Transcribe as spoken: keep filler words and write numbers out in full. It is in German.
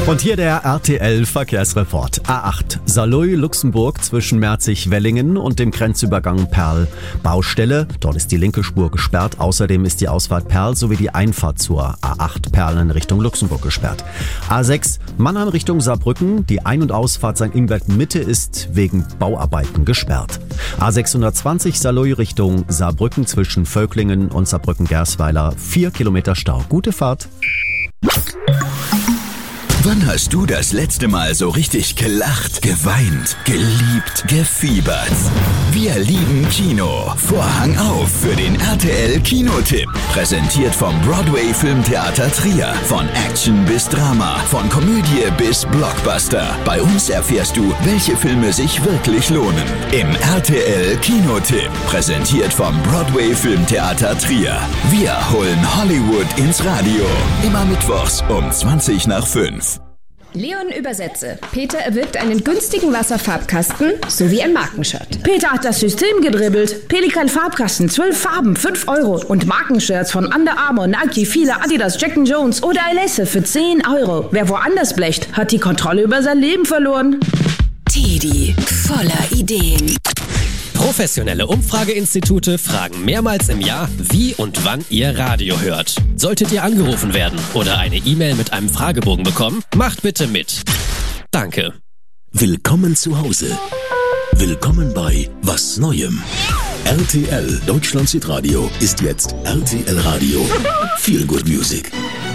Und hier der R T L-Verkehrsreport. A acht, Saarlouis-Luxemburg zwischen Merzig-Wellingen und dem Grenzübergang Perl. Baustelle, dort ist die linke Spur gesperrt. Außerdem ist die Ausfahrt Perl sowie die Einfahrt zur A acht Perl in Richtung Luxemburg gesperrt. A sechs, Mannheim Richtung Saarbrücken. Die Ein- und Ausfahrt Sankt Ingbert Mitte ist wegen Bauarbeiten gesperrt. A sechshundertzwanzig, Saarlouis Richtung Saarbrücken zwischen Völklingen und Saarbrücken-Gersweiler. Vier Kilometer Stau. Gute Fahrt. Wann hast du das letzte Mal so richtig gelacht, geweint, geliebt, gefiebert? Wir lieben Kino. Vorhang auf für den R T L Kinotipp. Präsentiert vom Broadway Filmtheater Trier. Von Action bis Drama, von Komödie bis Blockbuster. Bei uns erfährst du, welche Filme sich wirklich lohnen. Im R T L Kinotipp. Präsentiert vom Broadway Filmtheater Trier. Wir holen Hollywood ins Radio. Immer mittwochs um zwanzig nach fünf. Leon übersetze. Peter erwirbt einen günstigen Wasserfarbkasten sowie ein Markenshirt. Peter hat das System gedribbelt. Pelikan Farbkasten, zwölf Farben, fünf Euro. Und Markenshirts von Under Armour, Nike, Fila, Adidas, Jack and Jones oder Alesse für zehn Euro. Wer woanders blecht, hat die Kontrolle über sein Leben verloren. Teddy, voller Ideen. Professionelle Umfrageinstitute fragen mehrmals im Jahr, wie und wann ihr Radio hört. Solltet ihr angerufen werden oder eine E-Mail mit einem Fragebogen bekommen, macht bitte mit. Danke. Willkommen zu Hause. Willkommen bei Was Neuem. R T L Deutschland Südradio ist jetzt R T L Radio. Feel Good Music.